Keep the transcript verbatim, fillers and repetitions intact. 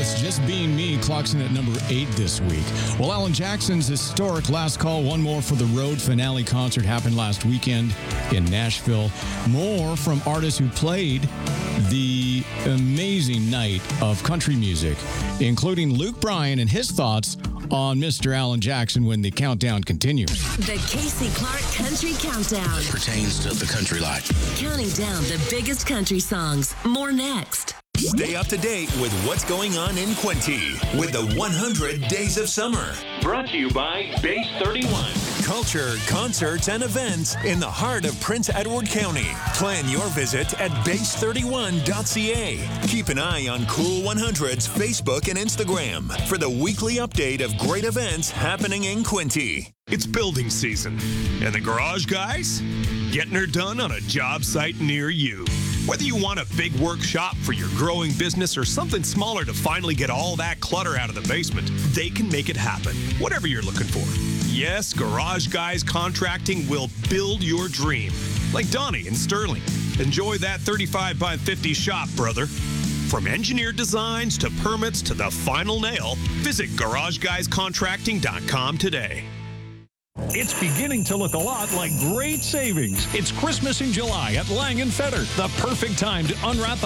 Artist, Just Being Me, clocks in at number eight this week. Well, Alan Jackson's historic Last Call, One More for the Road finale concert happened last weekend in Nashville. More from artists who played the amazing night of country music, including Luke Bryan and his thoughts on Mister Alan Jackson when the countdown continues. The Casey Clark Country Countdown. Pertains to the country life. Counting down the biggest country songs. More next. Stay up to date with what's going on in Quinty with the one hundred Days of Summer. Brought to you by Base thirty-one. Culture, concerts, and events in the heart of Prince Edward County. Plan your visit at base thirty-one dot c a. Keep an eye on Cool one hundred's Facebook and Instagram for the weekly update of great events happening in Quinty. It's building season, and the garage guys getting her done on a job site near you. Whether you want a big workshop for your growing business or something smaller to finally get all that clutter out of the basement, they can make it happen, whatever you're looking for. Yes, Garage Guys Contracting will build your dream. Like Donnie in Sterling. Enjoy that thirty-five by fifty shop, brother. From engineered designs to permits to the final nail, visit garage guys contracting dot com today. It's beginning to look a lot like great savings. It's Christmas in July at Lang and Feder, the perfect time to unwrap